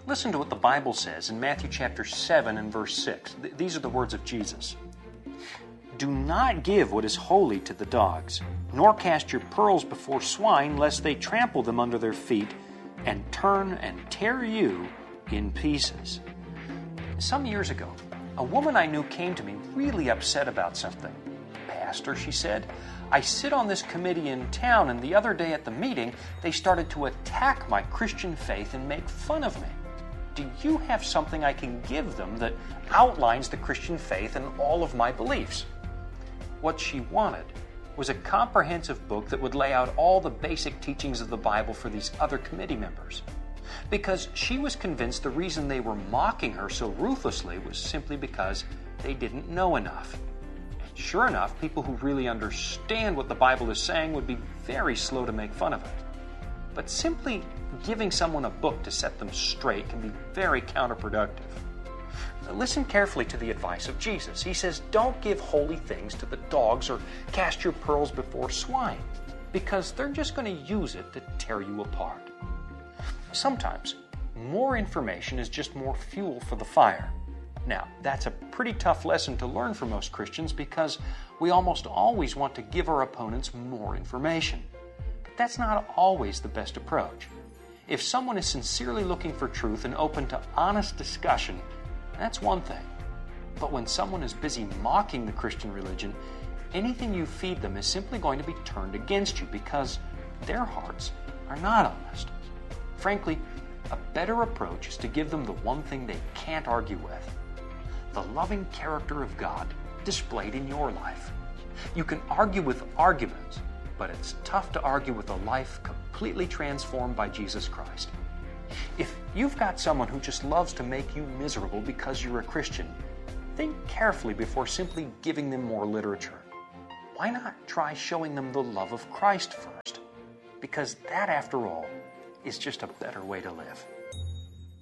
Listen to what the Bible says in Matthew chapter 7 and verse 6. These are the words of Jesus. Do not give what is holy to the dogs, nor cast your pearls before swine, lest they trample them under their feet and turn and tear you in pieces. Some years ago, a woman I knew came to me really upset about something. Pastor, she said, I sit on this committee in town, and the other day at the meeting, they started to attack my Christian faith and make fun of me. Do you have something I can give them that outlines the Christian faith and all of my beliefs? What she wanted was a comprehensive book that would lay out all the basic teachings of the Bible for these other committee members. Because she was convinced the reason they were mocking her so ruthlessly was simply because they didn't know enough. And sure enough, people who really understand what the Bible is saying would be very slow to make fun of it. But simply giving someone a book to set them straight can be very counterproductive. Now, listen carefully to the advice of Jesus. He says, don't give holy things to the dogs or cast your pearls before swine, because they're just going to use it to tear you apart. Sometimes, more information is just more fuel for the fire. Now, that's a pretty tough lesson to learn for most Christians because we almost always want to give our opponents more information. But that's not always the best approach. If someone is sincerely looking for truth and open to honest discussion, that's one thing. But when someone is busy mocking the Christian religion, anything you feed them is simply going to be turned against you because their hearts are not honest. Frankly, a better approach is to give them the one thing they can't argue with: the loving character of God displayed in your life. You can argue with arguments, but it's tough to argue with a life completely transformed by Jesus Christ. If you've got someone who just loves to make you miserable because you're a Christian, think carefully before simply giving them more literature. Why not try showing them the love of Christ first? Because that, after all, is just a better way to live.